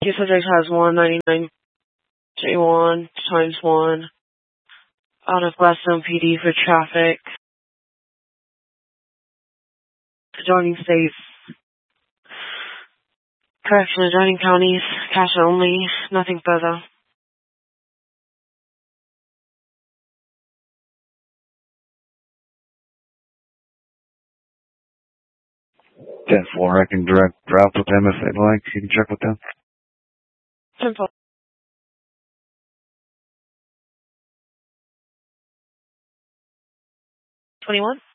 subject has 199 J1 times 1 out of Gladstone PD for traffic. Adjoining states. Correction, adjoining counties, cash only, nothing further. 10-4, I can direct route with them if they'd like. You can check with them. 10-4. 21?